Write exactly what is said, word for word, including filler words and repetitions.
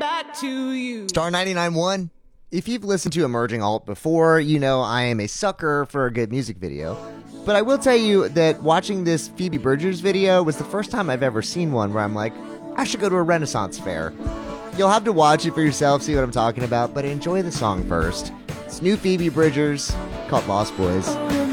back to you. Star ninety-nine point one. If you've listened to Emerging Alt before, you know I am a sucker for a good music video. But I will tell you that watching this Phoebe Bridgers video was the first time I've ever seen one where I'm like, I should go to a Renaissance fair. You'll have to watch it for yourself, see what I'm talking about, but enjoy the song first. It's new Phoebe Bridgers called Lost Boys.